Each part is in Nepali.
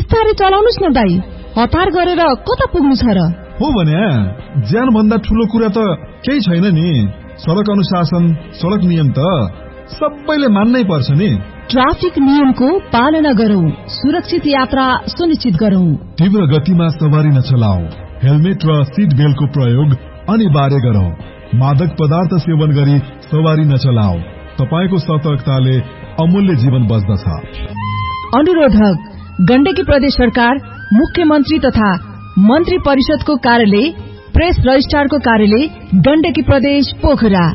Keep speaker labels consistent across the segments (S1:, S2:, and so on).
S1: बिस्तारै चलाउनुस् न दाइ, हतार गरेर कता पुग्नु छ र?
S2: हो भने ज्यान भन्दा ठूलो कुरा त केही छैन नि। सडक अनुशासन, सडक नियम त सबैले मान्नै पर्छ नि।
S1: ट्राफिक नियमको पालना गरौं, सुरक्षित यात्रा सुनिश्चित गरौं।
S2: तीव्र गतिमा सवारी नचलाऊ, हेलमेट र सीट बेल्टको प्रयोग अनिवार्य गरौं। मादक पदार्थ सेवन गरी सवारी नचलाऊ, तपाईको सतर्कताले अमूल्य जीवन बच्दछ।
S1: अनुरोधक गण्डकी प्रदेश सरकार, मुख्यमन्त्री तथा मन्त्री परिषदको कार्यालय, प्रेस रजिस्ट्रारको कार्यालय, गण्डकी प्रदेश पोखरा।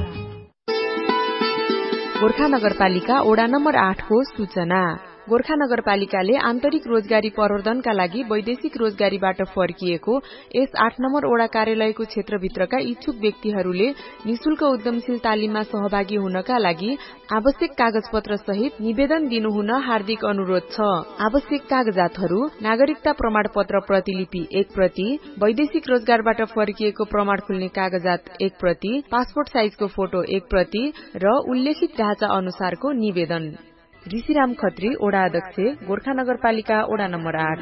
S3: गोर्खा नगरपालिका वडा नम्बर 8 को सूचना। गोर्खा नगरपालिकाले आन्तरिक रोजगारी प्रवर्धनका लागि वैदेशिक रोजगारीबाट फर्किएको यस 8 नम्बर वडा कार्यालयको क्षेत्रभित्रका इच्छुक व्यक्तिहरूले निशुल्क उद्यमशील तालिममा सहभागी हुनका लागि आवश्यक कागजपत्र सहित निवेदन दिनुहुन हार्दिक अनुरोध छ। आवश्यक कागजातहरू: नागरिकता प्रमाणपत्र प्रतिलिपि 1 प्रति, वैदेशिक रोजगारबाट फर्किएको प्रमाण खुल्ने कागजात 1 प्रति, पासपोर्ट साइजको फोटो 1 प्रति र उल्लेखित ढाँचा अनुसारको निवेदन। ऋषिराम खत्री, वडा अध्यक्ष, गोर्खा नगरपालिका वडा नम्बर 8।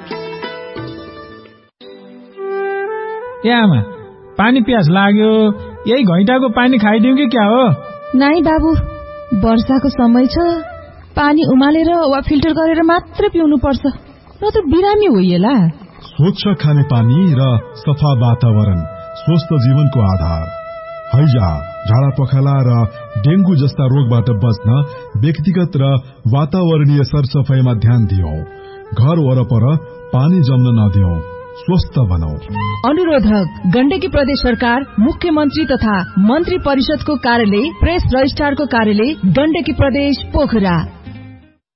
S4: ए आमा, पानी प्यास लाग्यो, यही घैँटाको पानी खाइदिउँ कि क्या हो?
S1: नाइ बाबु, वर्षाको समय छ, पानी उमालेर वा फिल्टर गरेर मात्र पिउनु पर्छ, नत्र बिरामी होइएला।
S2: स्वच्छ खाने पानी र सफा वातावरण स्वस्थ जीवनको आधार। हैजा, झाडा पखाला र डेंगू जस्ता रोगबाट बच्न व्यक्तिगत र वातावरणीय सरसफाईमा ध्यान दियौं। घर वरपर पानी जम्न नदियौं, स्वस्थ बनाऊ।
S1: अनुरोधक गण्डकी प्रदेश सरकार, मुख्यमन्त्री तथा मन्त्री परिषदको कार्यालय, प्रेस रजिस्ट्रारको कार्यालय, गण्डकी प्रदेश पोखरा।